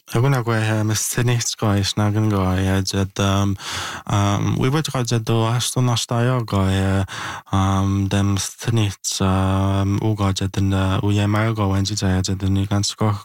Aguna go mistinicht go is nagan go jed we would go jed do hasto nasta go dem stinicht uga jed den uye mar go when jed den ni ganz go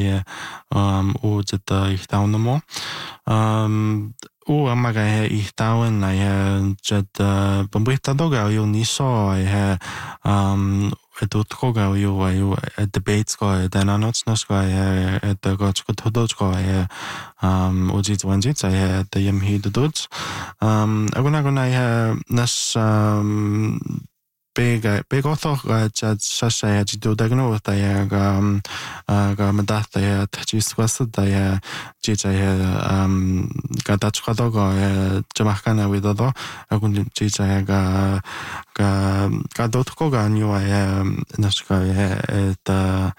u jed ich down mo o amaga ich down na jed bombrita do go yo ni so Edut ko ga yo debates ko den anots nas ko et go ko todos ko uji wanji sa de yem hi dudut aguna nas big author chat sasha ya jido dagno ta ya ga madata ya tachis was da ya jija ya ga tachkado go jamahkana widodo agun jija ya ga dotko ga niwa ya naska ya eta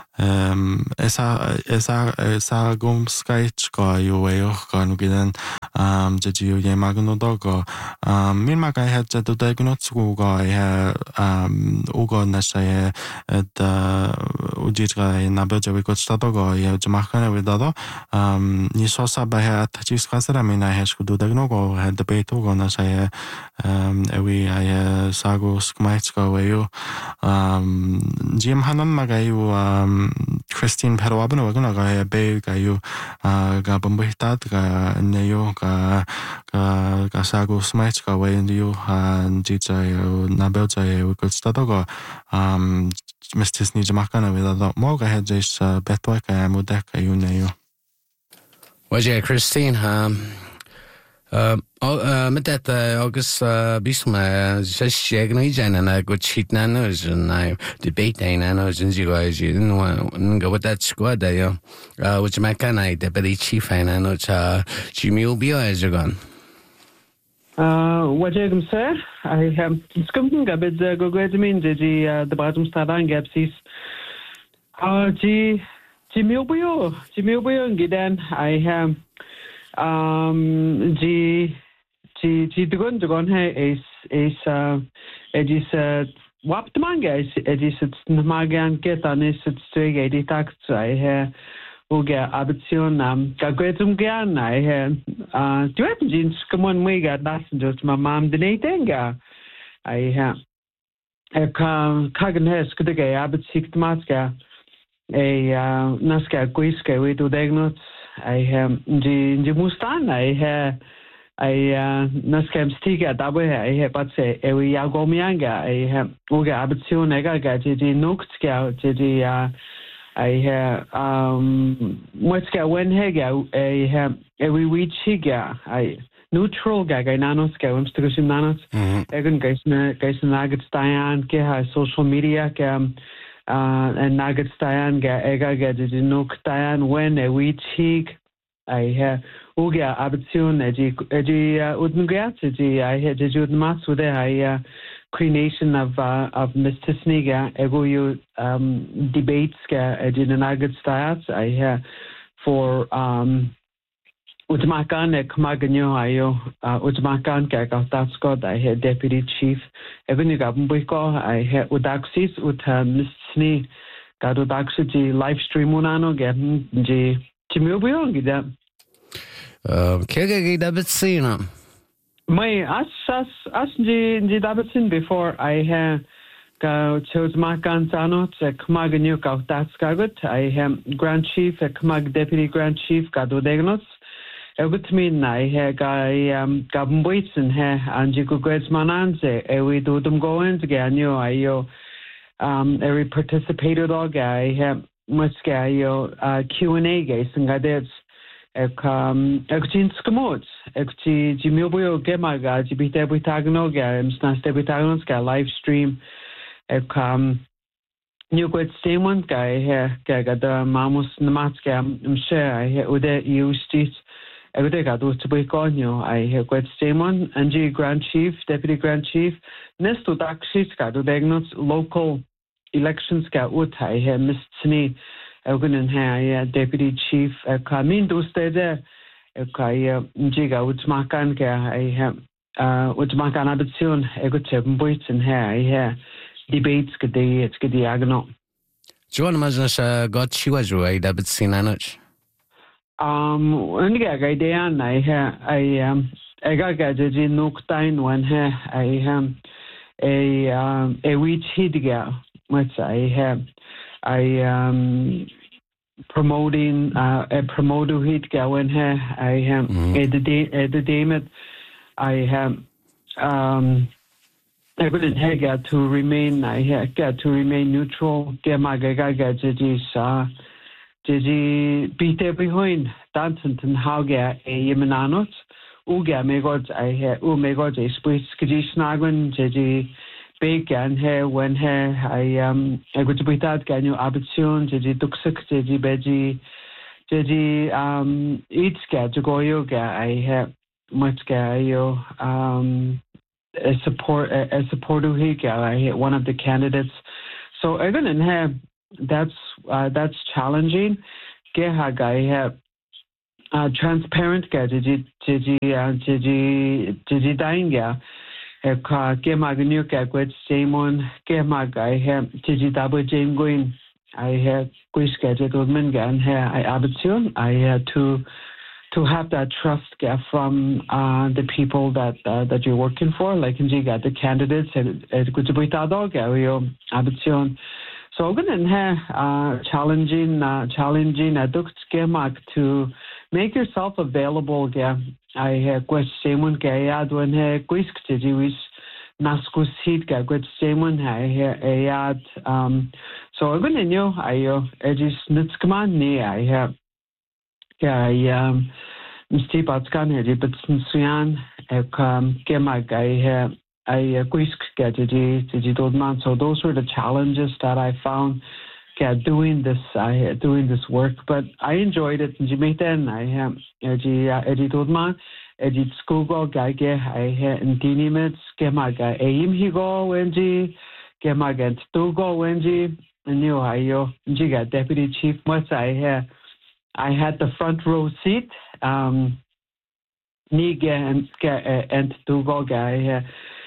esa gumskaichko yo kan gidan jeju ye magno dogo min maga het do dagno go ugo nasha et ujitra na beja we got go ye jamahkana widodo ni sosa ba ha tachis kasara mina hesku do dagno go had debate go nasha ewi ay sago skmaitsko we yo jim hanan magayu Christine Perwabno wagna ga be ga yu ga bombitat ga neyo ga sago smite ga we yu jija na belja we got go Mr. Ni jamakana we da mo ga had this betwa ka modeka yu neyo Waje Christine med detta August bisma sjägna i jana go chitna no jna debate na no jinjigo jin no what that squad ya which makana deputy chief na no cha Jimmy Bio ajagan Wajegum sir I have skumpen gabed go gredmin de bottom stadan gapsis Jimmy Bio gidan I have Dugon is wapt manga is it's magan get on is it's twig editact I uga abition gagretum gan I do jeans come on we got that's just my mom denatenga I kagan has could get abit six maska naska quiska we do diagnosis I the mustan I naskam stiga dabe I but say we yagomianga I uga abition ega gaji nukska jidi I whatska when hega I every week higa I neutral gaga nanoska umstugusim nanos egun guys nugget stayan ke ha social media ke and nugget stayan ga ega gaji nuktayan when a week hig I uga abition eji udngat eji I had jud mas with I creation of Mr. Sniga ego you debates ga eji nugget stats I for Utmakan ekmaganyo ayo Utmakan ka that's god I had deputy chief even you got I had udaxis Mr. Sni got udaxi live stream unano getting ji Chimubio gida kege dabitsina my as ji dabitsin before I had go chose makan tano te kmaganyo ka that's good I am grand chief kmag deputy grand chief ka do degnos Egut min I had gabon boitsen he and you could get mananze we do them go in again you I every participator dog I have much Q&A guys and I did Ekjin skamot ekji jimioboyo gemaga jibite bitagno ga msnas debitagnos ga live stream new quite statement guy ga da mamus namatska share I ude ustis everyday ga do tbekonyo I quite statement and grand chief deputy grand chief nesto dakshis ga do diagnose local elections ga utai mistni Egunen deputy chief kamin dostede jiga utmakan ke utmakan abition egutem boitsen I debates ke it's ke diagno Joan mazna got chiwa jo ai dabit sinanoch Unga gaidean I got gaji nuktain one a wheat hidga which I promoting a promoter hidga when the Damet I couldn't get to remain neutral Gigi beat behind dancing and how get a yemenanot. Uga megod a split skiji snagun, Gigi bake and hair when hair I go to be that can you abitune, Gigi duxik, Gigi beji, Gigi eats get to go yoga. I have much gayo a supporter higa. I hit one of the candidates. So I didn't have that's challenging. Geha I have transparent ga Gigi dainga. Gemagnu gagwet Jamon Gemag I have Gigi double Jame going. I have Quishgadget Woodman gan here I abition. I had to have that trust from the people that you're working for, like in the candidates at Kuchibitado Gario abition. So I'm gonna challenging adult Gemak to make yourself available. I have question gayad when he quisk to naskus heat gagwet semun ayad so I'm gonna know I just nutskman ni I have Mr. Batskan had but Suyan Gemag I have I quisk digital man. So those were the challenges that I found doing this work, but I enjoyed it. Jimiten I have edited man, edit school guy I had in Dinimits, Gemaga aim he go wenji, Gemaga and to go wenji, and you I Jiga deputy chief much I had the front row seat. Niga and to go guy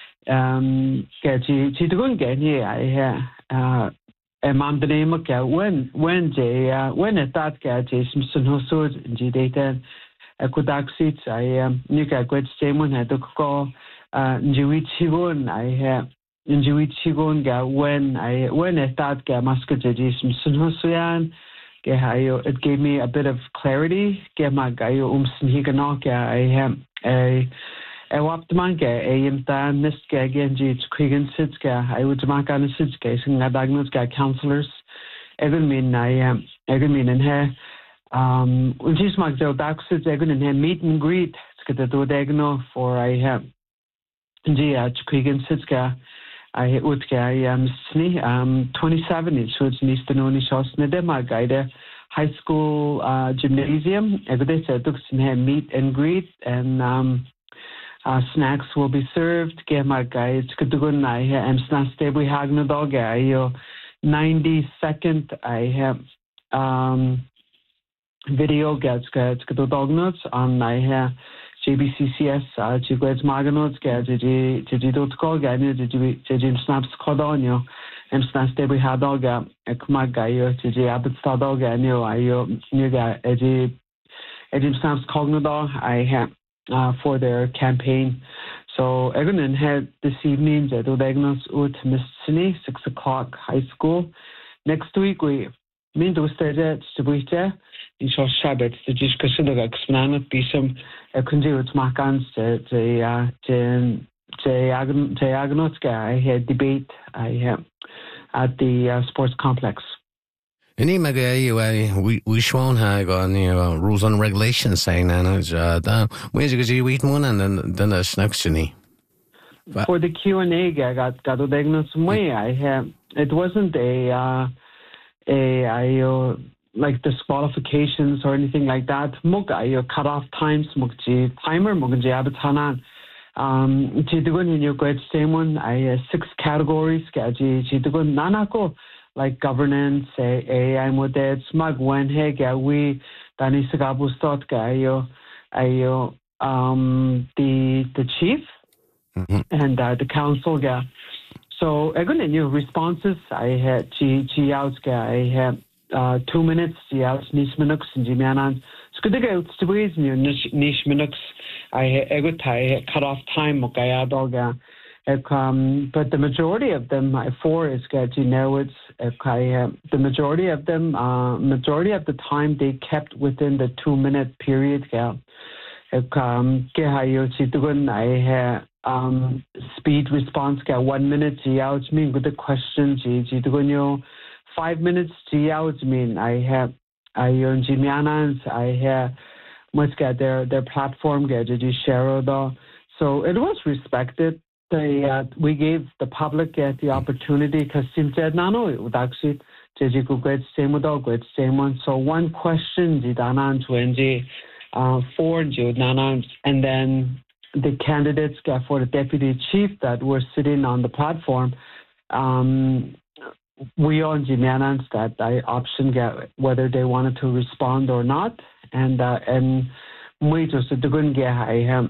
Chitugun Gany I Mam the name of when at that Jason Hosud Jidata Kudak seats I Nika Gwed Stamon had to call Njuichigun I have Njuichigun when at that Musket Jason Hosuyan it gave me a bit of clarity. My gayo Higanaka I have a Waptmanka, a Yimta, Niska, Genji, Krigan Sitska, I would mark on a Sitska, sing a Bagnoska counselors. Egan mean in here. Just mark the Daxits, Egan in here, meet and greet, Skata Dodegno, for I have Gia, Krigan Sitska, I Utka, I am Sni, 27, it shows Nistanoni Shos Nedema Guide, high school gymnasium. Every day, looks in here, meet and greet, and snacks will be served. Get my guys. Kutugun I am snack stable hagna dog. 90-second. I have video gets kutu dog notes on I have JBCCS. Chiguets maga notes. Get jidotko. Get jim snaps codonio. Am snack stable ha dog. Ekmagayo. Abit dog. Ayo nuga. Jim snaps cognodor. I have. For their campaign. So Egonin had this evening at Odegnos ut Missini, 6 o'clock high school. Next week we mean to stay at Sibuita in Short Shabbat, the Jishkasuga Xmanat Bisham Kundi with Makans, Agnotska. I had debate at the sports complex. Any we shown how on rules and regulations saying that where's you eat one and then the snacks for the Q&A I got diagnosed way I have it wasn't a like disqualifications or anything like that. Muga cut off times mugji timer mugji abatanan Chidugun in your great same one I 6 categories gaji Chidugun nanako like governance, AI model, smug when we Danisagabu thought the chief and the council guy. So I got new responses. I had G outs guy. I had 2 minutes. G outs Nismanux and Jimianan Skudiga utstways new niche minutes. I would cut off time mokaya doga. But the majority of them, 4 is good. It's the majority of them, majority of the time they kept within the 2-minute period. Speed response 1 minute. Mean with the questions. 5 minutes. Mean I have Jimianans. I have must get their platform. Share. So it was respected. We gave the public the opportunity because since nano would actually same one. So one question four and then the candidates for the deputy chief that were sitting on the platform. We on Jimianans that option whether they wanted to respond or not, and we just didn't get